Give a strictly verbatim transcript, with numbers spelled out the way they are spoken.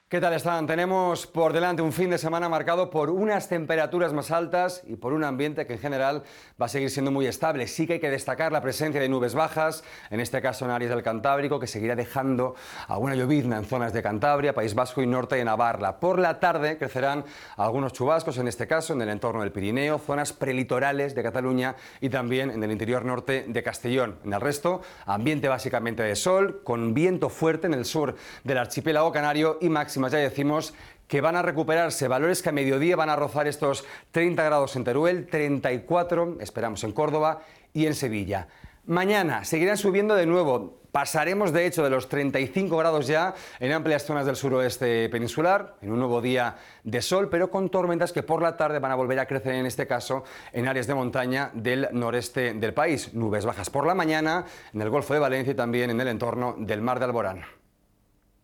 ¿Qué tal están? Tenemos por delante un fin de semana marcado por unas temperaturas más altas y por un ambiente que en general va a seguir siendo muy estable. Sí que hay que destacar la presencia de nubes bajas, en este caso en áreas del Cantábrico, que seguirá dejando alguna llovizna en zonas de Cantabria, País Vasco y norte de Navarra. Por la tarde crecerán algunos chubascos, en este caso en el entorno del Pirineo, zonas prelitorales de Cataluña y también en el interior norte de Castellón. En el resto, ambiente básicamente de sol, con viento fuerte en el sur del archipiélago canario y máximas, ya decimos, que van a recuperarse, valores que a mediodía van a rozar estos treinta grados en Teruel, treinta y cuatro esperamos en Córdoba y en Sevilla. Mañana seguirán subiendo de nuevo, pasaremos de hecho de los treinta y cinco grados ya en amplias zonas del suroeste peninsular, en un nuevo día de sol, pero con tormentas que por la tarde van a volver a crecer, en este caso en áreas de montaña del noreste del país. Nubes bajas por la mañana en el Golfo de Valencia y también en el entorno del Mar de Alborán.